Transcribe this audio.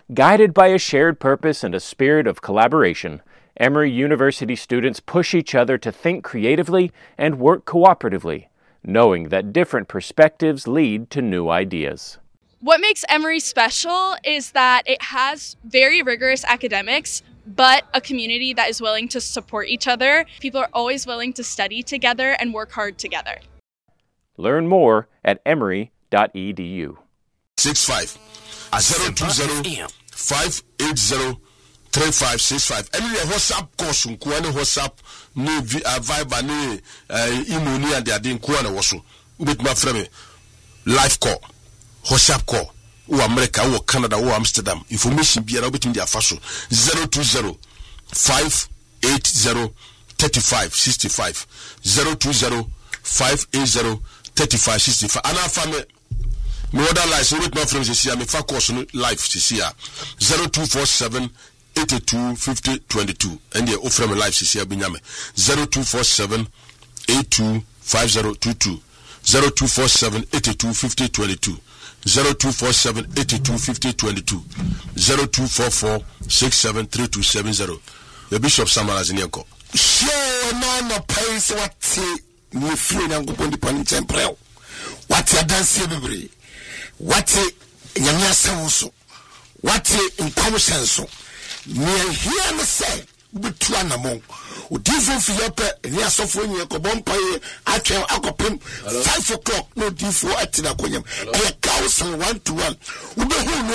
Guided by a shared purpose and a spirit of collaboration, Emory University students push each other to think creatively and work cooperatively, knowing that different perspectives lead to new ideas. What makes Emory special is that it has very rigorous academics, but a community that is willing to support each other. People are always willing to study together and work hard together. Learn more at emory.edu. 65 020 580 3565. Any WhatsApp course nkuane WhatsApp ni Viber ni email ni ade ade nkuane wo so. Ubetuma frame live call, WhatsApp call. Wo America, wo Canada, wo Amsterdam. Information biara obetumi dia fa so 020 580 3565 020 580 3565. Ana fame me other live so with my friends this year me fa course no live this year 0247 82 50 22 and the offer me live this year binyame 0247 82 5022 0247 82 50 22 0247 82 50 22 0244 673270. The Bishop Samuel Azinenko. Sure, no place what me free na go di pan temple. What ya dance bebre. What nyamia senso. What in consenso. Me here me say betu anamon. Udifo fiyope ni asofo nyi ko bompaye atwe akopem 5 o'clock no difo atina konyam. E ka 1 to 1. Ubehu